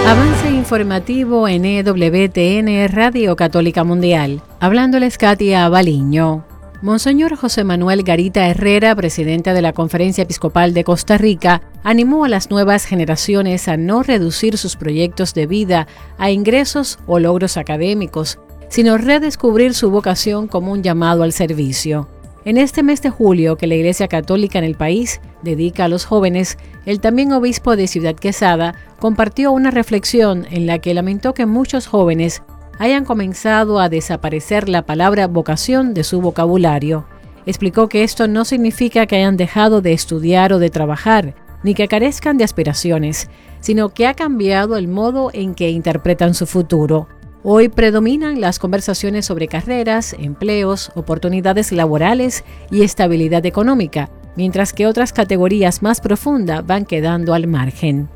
Avance informativo en EWTN Radio Católica Mundial. Hablándoles Katia Baliño. Monseñor José Manuel Garita Herrera, presidente de la Conferencia Episcopal de Costa Rica, animó a las nuevas generaciones a no reducir sus proyectos de vida a ingresos o logros académicos, sino redescubrir su vocación como un llamado al servicio. En este mes de julio que la Iglesia Católica en el país dedica a los jóvenes, el también obispo de Ciudad Quesada compartió una reflexión en la que lamentó que muchos jóvenes hayan comenzado a desaparecer la palabra vocación de su vocabulario. Explicó que esto no significa que hayan dejado de estudiar o de trabajar, ni que carezcan de aspiraciones, sino que ha cambiado el modo en que interpretan su futuro. Hoy predominan las conversaciones sobre carreras, empleos, oportunidades laborales y estabilidad económica, mientras que otras categorías más profundas van quedando al margen.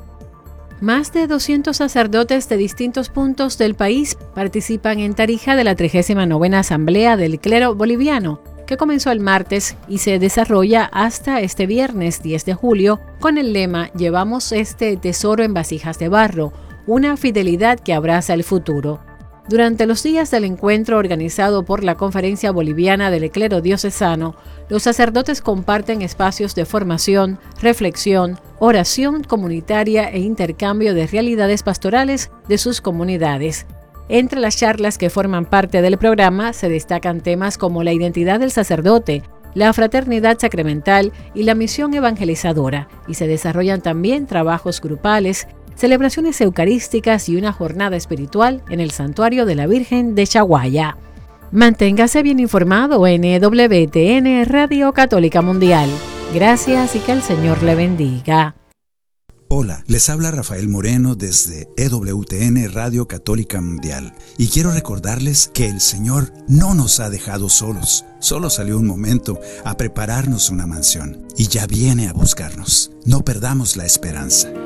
Más de 200 sacerdotes de distintos puntos del país participan en Tarija de la 39ª Asamblea del Clero Boliviano, que comenzó el martes y se desarrolla hasta este viernes 10 de julio con el lema «Llevamos este tesoro en vasijas de barro», una fidelidad que abraza el futuro. Durante los días del encuentro organizado por la Conferencia Boliviana del Clero Diocesano, los sacerdotes comparten espacios de formación, reflexión, oración comunitaria e intercambio de realidades pastorales de sus comunidades. Entre las charlas que forman parte del programa se destacan temas como la identidad del sacerdote, la fraternidad sacramental y la misión evangelizadora, y se desarrollan también trabajos grupales, celebraciones eucarísticas y una jornada espiritual en el Santuario de la Virgen de Chaguaya. Manténgase bien informado en EWTN Radio Católica Mundial. Gracias y que el Señor le bendiga. Hola, les habla Rafael Moreno desde EWTN Radio Católica Mundial y quiero recordarles que el Señor no nos ha dejado solos. Solo salió un momento a prepararnos una mansión y ya viene a buscarnos. No perdamos la esperanza.